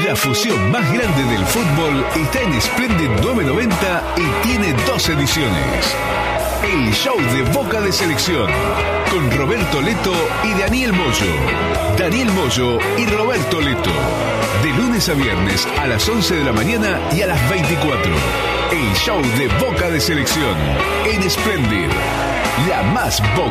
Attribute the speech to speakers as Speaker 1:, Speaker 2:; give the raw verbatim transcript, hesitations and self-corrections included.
Speaker 1: La fusión más grande del fútbol está en Splendid novecientos noventa y tiene dos ediciones. El show de Boca de Selección, con Roberto Leto y Daniel Moyo. Daniel Moyo y Roberto Leto. De lunes a viernes a las once de la mañana y a las veinticuatro. El show de Boca de Selección, en Splendid. La más Boca.